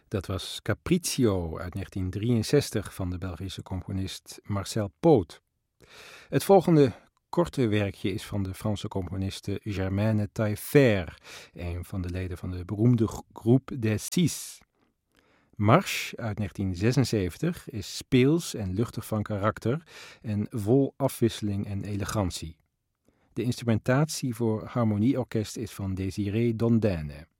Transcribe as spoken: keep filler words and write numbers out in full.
Dat was Capriccio uit negentien drieënzestig van de Belgische componist Marcel Paut. Het volgende korte werkje is van de Franse componiste Germaine Taillefer, een van de leden van de beroemde groep des Six. Marche uit negentien zesenzeventig is speels en luchtig van karakter en vol afwisseling en elegantie. De instrumentatie voor harmonieorkest is van Désiré Dondaine.